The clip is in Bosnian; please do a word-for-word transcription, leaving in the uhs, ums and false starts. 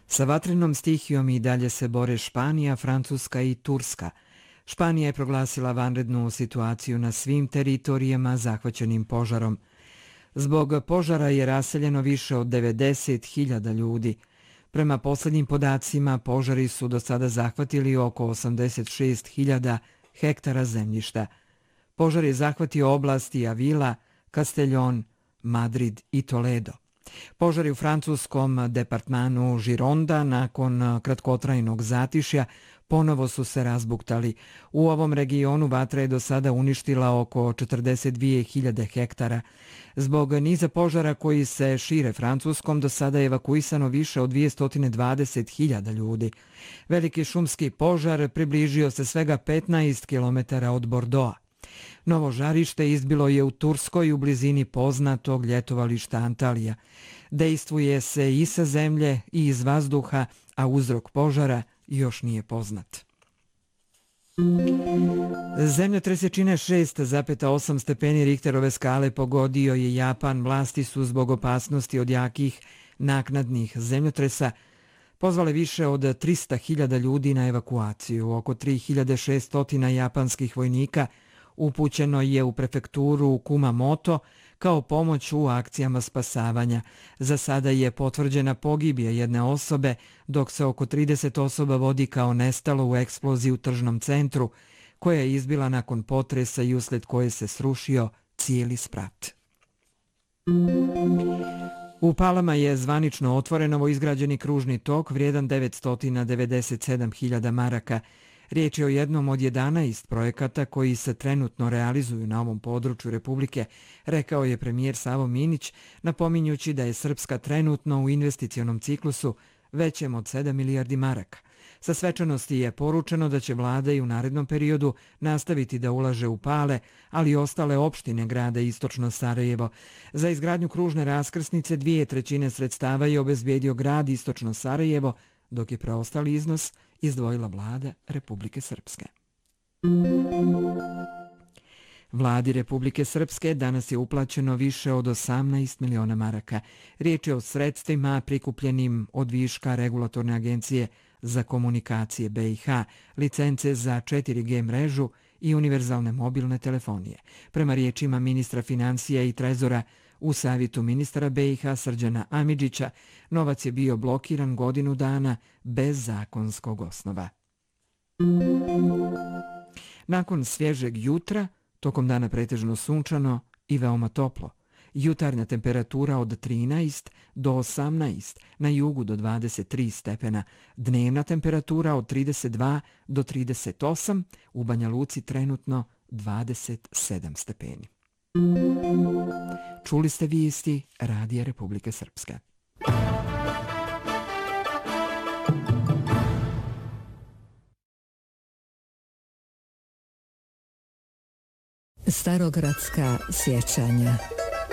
Sa vatrenom stihijom i dalje se bore Španija, Francuska i Turska. Španija je proglasila vanrednu situaciju na svim teritorijama zahvaćenim požarom. Zbog požara je raseljeno više od devedeset hiljada ljudi. Prema posljednjim podacima, požari su do sada zahvatili oko osamdeset šest hiljada hektara zemljišta. Požar je zahvatio oblasti Avila, Castellón, Madrid i Toledo. Požari u francuskom departmanu Gironda nakon kratkotrajnog zatišja ponovo su se razbuktali. U ovom regionu vatra je do sada uništila oko četrdeset dvije hiljade hektara. Zbog niza požara koji se šire Francuskom do sada je evakuisano više od dvjesto dvadeset hiljada ljudi. Veliki šumski požar približio se svega petnaest kilometara od Bordeauxa. Novo žarište izbilo je u Turskoj u blizini poznatog ljetovališta Antalija. Dejstvuje se i sa zemlje i iz vazduha, a uzrok požara još nije poznat. Zemljotres jačine šest zarez osam stepeni Richterove skale pogodio je Japan. Vlasti su zbog opasnosti od jakih naknadnih zemljotresa pozvale više od trista hiljada ljudi na evakuaciju. Oko tri hiljade šesto japanskih vojnika upućeno je u prefekturu Kumamoto kao pomoć u akcijama spasavanja. Za sada je potvrđena pogibija jedne osobe, dok se oko trideset osoba vodi kao nestalo u eksploziji u tržnom centru, koja je izbila nakon potresa i usled koje se srušio cijeli sprat. U Palama je zvanično otvoren novoizgrađeni kružni tok vrijedan devetsto devedeset sedam hiljada maraka. Riječ je o jednom od jedanaest projekata koji se trenutno realizuju na ovom području Republike, rekao je premijer Savo Minić, napominjući da je Srpska trenutno u investicionom ciklusu većem od sedam milijardi maraka. Sa svečanosti je poručeno da će vlada i u narednom periodu nastaviti da ulaže u Pale, ali i ostale opštine grada Istočno Sarajevo. Za izgradnju kružne raskrsnice dvije trećine sredstava je obezbijedio grad Istočno Sarajevo, dok je preostali iznos izdvojila vlada Republike Srpske. Vladi Republike Srpske danas je uplaćeno više od osamnaest miliona maraka. Riječ je o sredstvima prikupljenim od viška regulatorne agencije za komunikacije B i H, licence za četiri G mrežu i univerzalne mobilne telefonije. Prema riječima ministra financija i trezora u savjetu ministara B i H Srđana Amidžića, novac je bio blokiran godinu dana bez zakonskog osnova. Nakon svježeg jutra, tokom dana pretežno sunčano i veoma toplo. Jutarnja temperatura od trinaest do osamnaest, na jugu do dvadeset tri stepena. Dnevna temperatura od trideset dva do trideset osam, u Banja Luci trenutno dvadeset sedam stepeni. Čuli ste vijesti Radija Republike Srpske. Starogradska sjećanja.